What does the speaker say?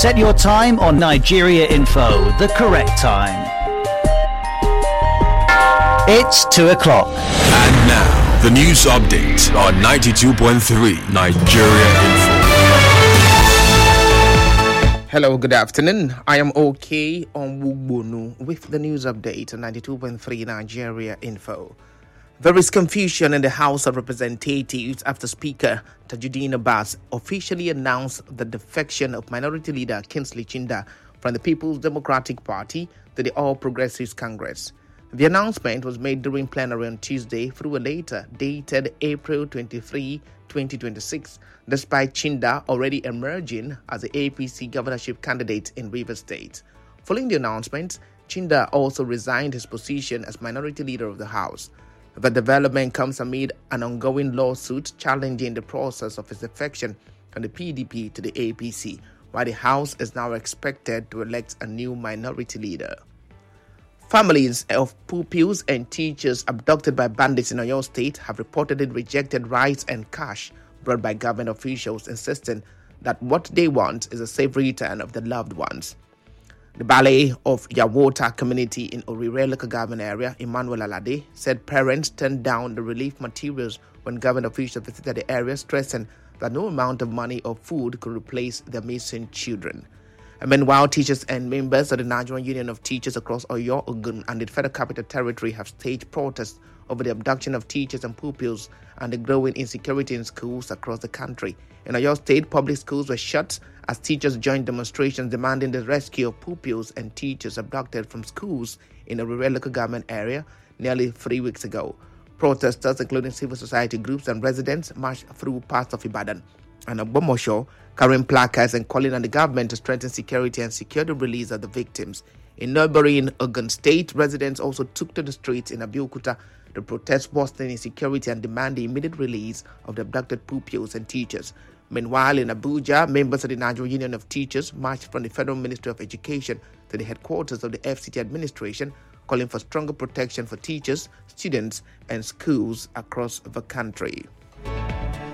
Set your time on Nigeria Info, the correct time. It's 2 o'clock. And now, the news update on 92.3 Nigeria Info. Hello, good afternoon. I am OK Onwugbonu with the news update on 92.3 Nigeria Info. There is confusion in the House of Representatives after Speaker Tajuddin Abbas officially announced the defection of Minority Leader Kingsley Chinda from the People's Democratic Party to the All Progressives Congress. The announcement was made during plenary on Tuesday through a letter dated April 23, 2026, despite Chinda already emerging as the APC governorship candidate in Rivers State. Following the announcement, Chinda also resigned his position as Minority Leader of the House. The development comes amid an ongoing lawsuit challenging the process of his defection from the PDP to the APC, while the House is now expected to elect a new minority leader. Families of pupils and teachers abducted by bandits in Oyo State have reportedly rejected rice and cash brought by government officials, insisting that what they want is a safe return of their loved ones. The ballet of Yawota community in Orire local government area, Emmanuel Alade, said parents turned down the relief materials when government officials visited the area, stressing that no amount of money or food could replace their missing children. And meanwhile, teachers and members of the Nigerian Union of Teachers across Oyo, Ogun, and the Federal Capital Territory have staged protests over the abduction of teachers and pupils and the growing insecurity in schools across the country. In Oyo State, public schools were shut as teachers joined demonstrations demanding the rescue of pupils and teachers abducted from schools in the rural local government area nearly 3 weeks ago. Protesters, including civil society groups and residents, marched through parts of Ibadan and Ogbomosho, carrying placards and calling on the government to strengthen security and secure the release of the victims. In neighboring Ogun State, residents also took to the streets in Abeokuta to protest worsening insecurity and demand the immediate release of the abducted pupils and teachers. Meanwhile, in Abuja, members of the Nigerian Union of Teachers marched from the Federal Ministry of Education to the headquarters of the FCT administration, calling for stronger protection for teachers, students, and schools across the country.